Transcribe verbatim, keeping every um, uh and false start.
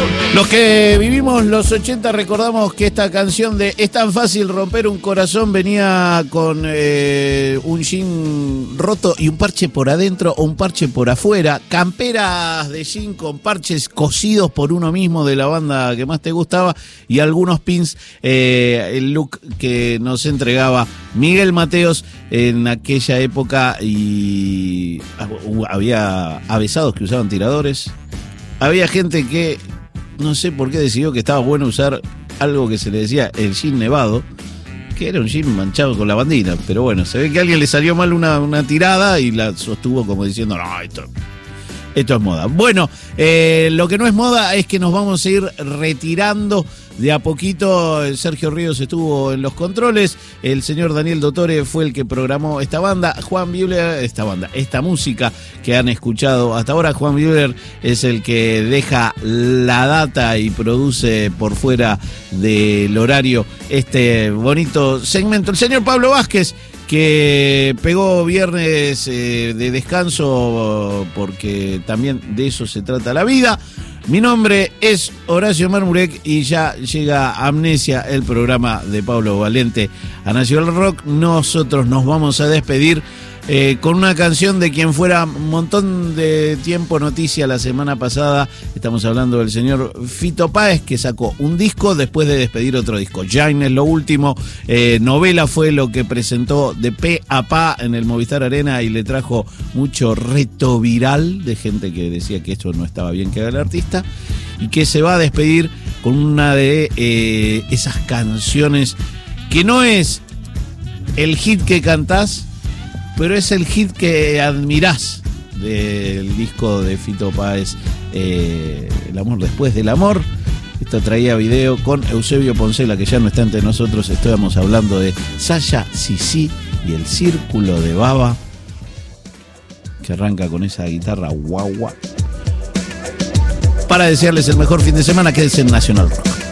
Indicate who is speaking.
Speaker 1: Los que vivimos los ochenta recordamos que esta canción de Es tan fácil romper un corazón venía con eh, un jean roto y un parche por adentro o un parche por afuera, camperas de jean con parches cosidos por uno mismo de la banda que más te gustaba y algunos pins, eh, el look que nos entregaba Miguel Mateos en aquella época. Y había avesados que usaban tiradores, había gente que no sé por qué decidió que estaba bueno usar algo que se le decía el jean nevado, que era un jean manchado con lavandina, pero bueno, se ve que a alguien le salió mal una, una tirada y la sostuvo como diciendo, no, esto, esto es moda. Bueno, eh, lo que no es moda es que nos vamos a ir retirando de a poquito. Sergio Ríos estuvo en los controles, el señor Daniel Dottore fue el que programó esta banda, Juan Buehler, esta banda, esta música que han escuchado hasta ahora. Juan Buehler es el que deja la data y produce por fuera del horario este bonito segmento. El señor Pablo Vázquez, que pegó viernes eh, de descanso porque también de eso se trata la vida. Mi nombre es Horacio Marmurek y ya llega Amnesia, el programa de Pablo Valente a Nacional Rock. Nosotros nos vamos a despedir eh, con una canción de quien fuera un montón de tiempo noticia la semana pasada. Estamos hablando del señor Fito Páez, que sacó un disco después de despedir otro disco. Jaime es lo último. Eh, Novela fue lo que presentó de pe a pa en el Movistar Arena y le trajo mucho reto viral de gente que decía que esto no estaba bien que haga el artista, y que se va a despedir con una de eh, esas canciones que no es el hit que cantás, pero es el hit que admirás del disco de Fito Páez, eh, El amor después del amor. Esta traía video con Eusebio Poncela, que ya no está entre nosotros. Estábamos hablando de Saya Sisi y el Círculo de Baba, que arranca con esa guitarra guagua. Para desearles el mejor fin de semana, quédense en Nacional Rock.